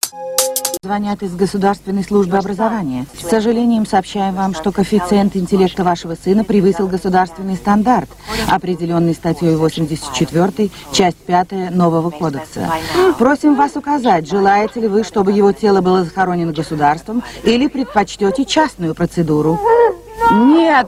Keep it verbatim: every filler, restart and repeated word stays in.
Звонят из Государственной службы образования. С сожалением сообщаем вам, что коэффициент интеллекта вашего сына превысил государственный стандарт, определенный статьей восемьдесят четвёртой, часть пятая нового кодекса. Просим вас указать, желаете ли вы, чтобы его тело было захоронено государством, или предпочтете частную процедуру? Нет!